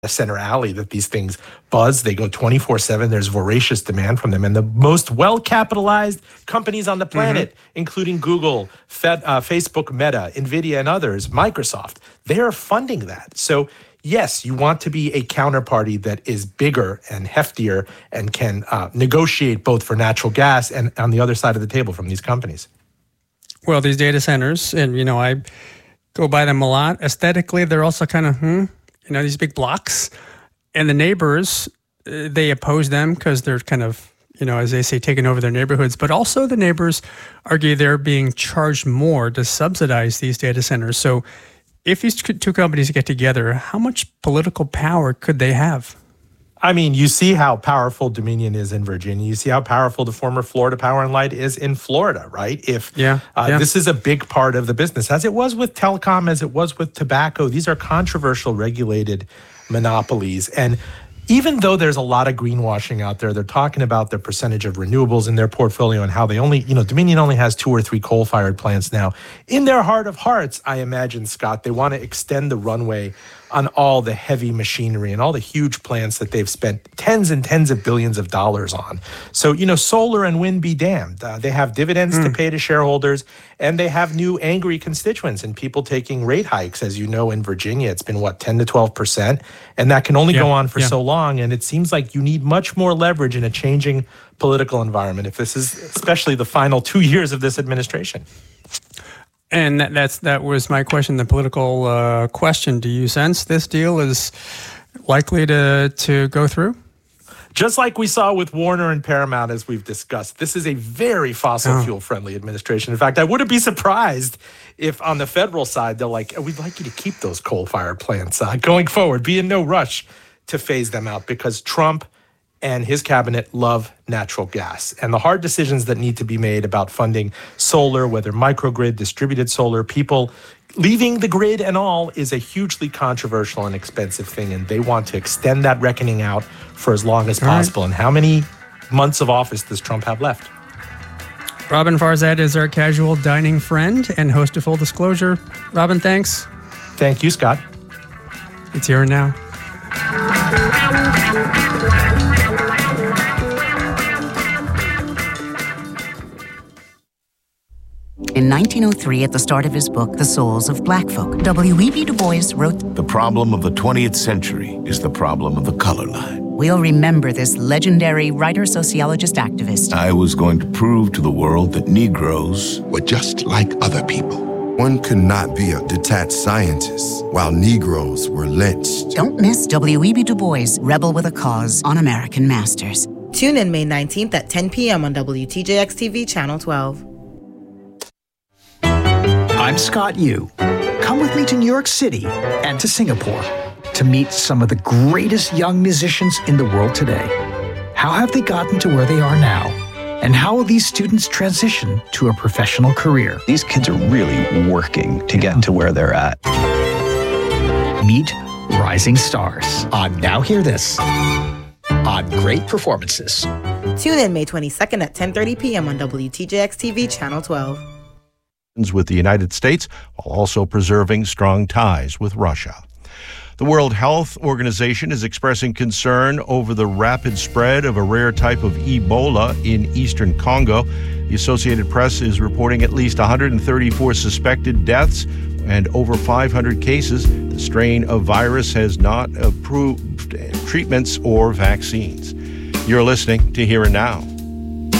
center alley that these things buzz. They go 24/7. There's voracious demand from them. And the most well-capitalized companies on the planet, including Google, Facebook, Meta, NVIDIA, and others, Microsoft, they're funding that. So yes, you want to be a counterparty that is bigger and heftier and can negotiate both for natural gas and on the other side of the table from these companies. Well, these data centers, and, I go by them a lot. Aesthetically, they're also kind of, these big blocks. And the neighbors, they oppose them because they're kind of, as they say, taking over their neighborhoods. But also the neighbors argue they're being charged more to subsidize these data centers. So if these two companies get together, how much political power could they have? I mean, you see how powerful Dominion is in Virginia. You see how powerful the former Florida Power and Light is in Florida, right? This is a big part of the business, as it was with telecom, as it was with tobacco. These are controversial, regulated monopolies. And even though there's a lot of greenwashing out there, they're talking about the percentage of renewables in their portfolio and how they only, Dominion only has 2 or 3 coal-fired plants now. In their heart of hearts, I imagine, Scott, they want to extend the runway on all the heavy machinery and all the huge plants that they've spent tens and tens of billions of dollars on. So, solar and wind be damned. They have dividends to pay to shareholders, and they have new angry constituents and people taking rate hikes. As you know, in Virginia, it's been, 10 to 12%, and that can only go on for so long. And it seems like you need much more leverage in a changing political environment if this is especially the final 2 years of this administration. And that was my question, the political question. Do you sense this deal is likely to go through? Just like we saw with Warner and Paramount, as we've discussed, this is a very fossil fuel-friendly administration. In fact, I wouldn't be surprised if on the federal side, they're like, we'd like you to keep those coal-fired plants going forward. Be in no rush to phase them out because Trump and his cabinet love natural gas. And the hard decisions that need to be made about funding solar, whether microgrid, distributed solar, people leaving the grid and all, is a hugely controversial and expensive thing. And they want to extend that reckoning out for as long as possible. And how many months of office does Trump have left? Robin Farzad is our casual dining friend and host of Full Disclosure. Robin, thanks. Thank you, Scott. It's here and now. In 1903, at the start of his book, The Souls of Black Folk, W.E.B. Du Bois wrote, "The problem of the 20th century is the problem of the color line." We'll remember this legendary writer, sociologist, activist. I was going to prove to the world that Negroes were just like other people. One could not be a detached scientist while Negroes were lynched. Don't miss W.E.B. Du Bois, Rebel with a Cause, on American Masters. Tune in May 19th at 10 p.m. on WTJX-TV Channel 12. I'm Scott Yu. Come with me to New York City and to Singapore to meet some of the greatest young musicians in the world today. How have they gotten to where they are now? And how will these students transition to a professional career? These kids are really working to get to where they're at. Meet Rising Stars on Now Hear This on Great Performances. Tune in May 22nd at 10:30 p.m. on WTJX-TV Channel 12. With the United States, while also preserving strong ties with Russia. The World Health Organization is expressing concern over the rapid spread of a rare type of Ebola in eastern Congo. The Associated Press is reporting at least 134 suspected deaths and over 500 cases. The strain of virus has not approved treatments or vaccines. You're listening to Here and Now.